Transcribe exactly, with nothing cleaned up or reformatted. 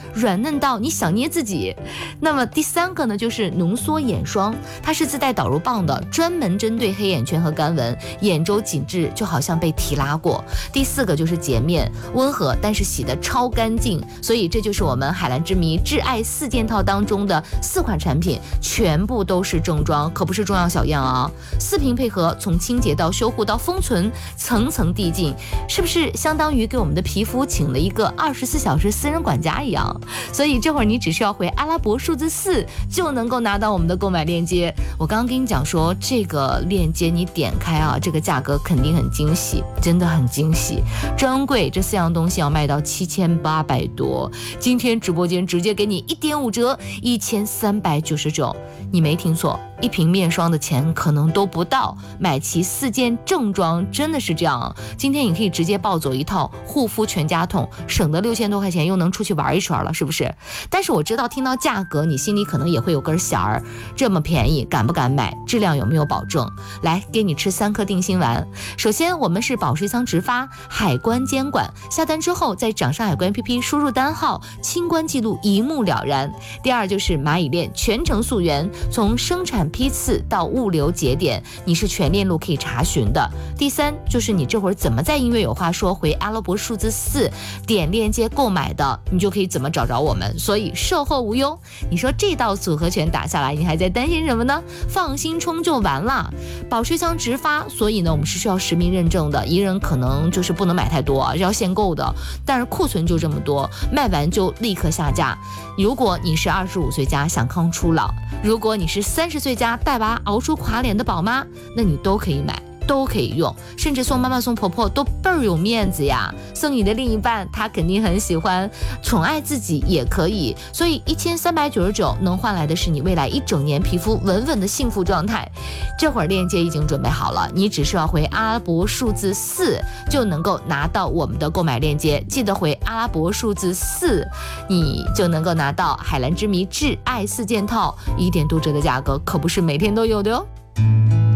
软嫩到你想捏自己。那么第三个呢，就是浓缩眼霜，它是自带导入棒的，专门针对黑眼圈和干纹，眼周紧致，就好像被提拉过。第四个就是洁面，温和但是洗得超干净，所以这就是我们海蓝之谜挚爱四件套当中的四款产品，全部都是正装，可不是中药小样啊！四瓶配合，从清洁到修护到封存，层层递进，是不是相当于给我们的皮肤请了一个二十四小时私人管家一样？所以这会儿你只需要回阿拉伯数字四，就能够拿到我们的购买链接。我刚刚跟你讲说，这个链接你点开啊，这个价格肯定很惊喜，真的很惊喜。专柜这四样东西要卖到七千八百多，今天直播间直接给你一点五折，一千三百九十九。你没听错，一瓶面霜的钱可能都不到，买齐四件正装真的是这样。今天你可以直接抱走一套护肤全家桶，省得六千多块钱又能出去玩一圈了，是不是？但是我知道听到价格你心里可能也会有根弦儿，这么便宜敢不敢买？质量有没有保证？来给你吃三颗定心丸。首先我们是保税仓直发，海关监管，下单之后在掌上海关 A P P 输入单号，清关记录一目了然。第二就是蚂蚁链全程溯源，从生产批次到物流节点，你是全链路可以查询的。第三就是你这会儿怎么在音乐有话说回阿拉伯数字四点链接购买的，你就可以怎么找着我们，所以售后无忧。你说这道组合拳打下来，你还在担心什么呢？放心冲就完了。保税仓直发，所以呢我们是需要实名认证的，一人可能就是不能买太多，要限购的，但是库存就这么多，卖完就立刻下架。如果你是二十五岁加想抗初老，如果你是三十岁加带娃熬出垮脸的宝妈，那你都可以买，都可以用，甚至送妈妈送婆婆都倍儿有面子呀。送你的另一半他肯定很喜欢，宠爱自己也可以。所以一千三百九十九能换来的是你未来一整年皮肤稳稳的幸福状态。这会儿链接已经准备好了，你只需要回阿拉伯数字四就能够拿到我们的购买链接，记得回阿拉伯数字四，你就能够拿到海蓝之谜挚爱四件套，一点多折的价格可不是每天都有的哟。